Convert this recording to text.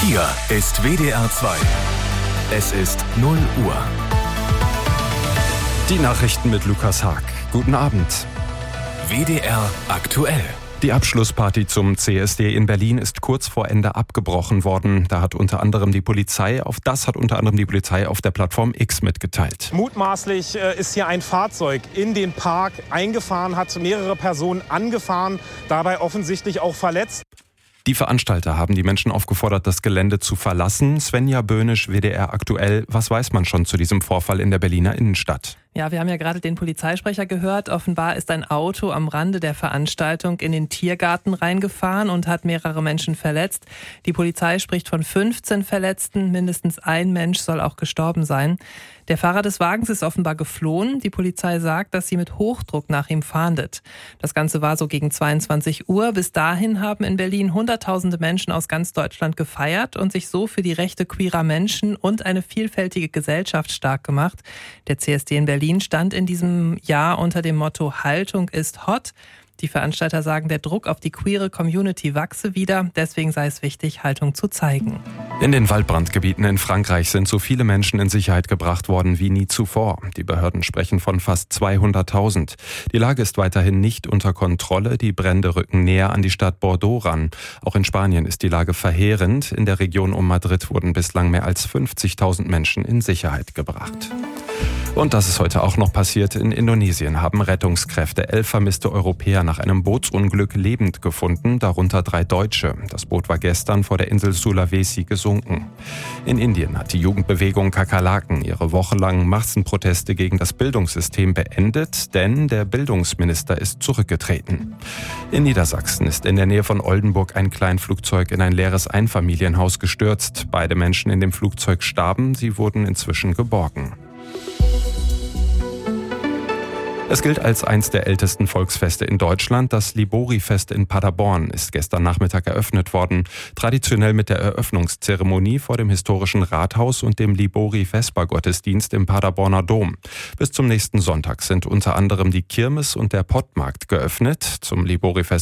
Hier ist WDR 2. Es ist 0 Uhr. Die Nachrichten mit Lukas Haag. Guten Abend. WDR aktuell. Die Abschlussparty zum CSD in Berlin ist kurz vor Ende abgebrochen worden. Das hat unter anderem die Polizei auf der Plattform X mitgeteilt. Mutmaßlich ist hier ein Fahrzeug in den Park eingefahren, hat mehrere Personen angefahren, dabei offensichtlich auch verletzt. Die Veranstalter haben die Menschen aufgefordert, das Gelände zu verlassen. Svenja Böhnisch, WDR aktuell. Was weiß man schon zu diesem Vorfall in der Berliner Innenstadt? Ja, wir haben ja gerade den Polizeisprecher gehört. Offenbar ist ein Auto am Rande der Veranstaltung in den Tiergarten reingefahren und hat mehrere Menschen verletzt. Die Polizei spricht von 15 Verletzten. Mindestens ein Mensch soll auch gestorben sein. Der Fahrer des Wagens ist offenbar geflohen. Die Polizei sagt, dass sie mit Hochdruck nach ihm fahndet. Das Ganze war so gegen 22 Uhr. Bis dahin haben in Berlin Hunderttausende Menschen aus ganz Deutschland gefeiert und sich so für die Rechte queerer Menschen und eine vielfältige Gesellschaft stark gemacht. Der CSD in Berlin stand in diesem Jahr unter dem Motto Haltung ist hot. Die Veranstalter sagen, der Druck auf die queere Community wachse wieder. Deswegen sei es wichtig, Haltung zu zeigen. In den Waldbrandgebieten in Frankreich sind so viele Menschen in Sicherheit gebracht worden wie nie zuvor. Die Behörden sprechen von fast 200.000. Die Lage ist weiterhin nicht unter Kontrolle. Die Brände rücken näher an die Stadt Bordeaux ran. Auch in Spanien ist die Lage verheerend. In der Region um Madrid wurden bislang mehr als 50.000 Menschen in Sicherheit gebracht. Und das ist heute auch noch passiert. In Indonesien haben Rettungskräfte 11 vermisste Europäer nach einem Bootsunglück lebend gefunden, darunter 3 Deutsche. Das Boot war gestern vor der Insel Sulawesi gesunken. In Indien hat die Jugendbewegung Kakerlaken ihre wochenlangen Massenproteste gegen das Bildungssystem beendet, denn der Bildungsminister ist zurückgetreten. In Niedersachsen ist in der Nähe von Oldenburg ein Kleinflugzeug in ein leeres Einfamilienhaus gestürzt. Beide Menschen in dem Flugzeug starben, sie wurden inzwischen geborgen. Es gilt als eins der ältesten Volksfeste in Deutschland. Das Libori-Fest in Paderborn ist gestern Nachmittag eröffnet worden. Traditionell mit der Eröffnungszeremonie vor dem historischen Rathaus und dem Libori-Vesper-Gottesdienst im Paderborner Dom. Bis zum nächsten Sonntag sind unter anderem die Kirmes und der Pottmarkt geöffnet. Zum Libori-Fest